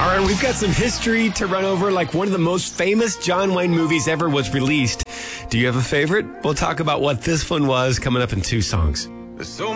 All right, we've got some history to run over, like one of the most famous John Wayne movies ever was released. Do you have a favorite? We'll talk about what this one was coming up in 2 songs. So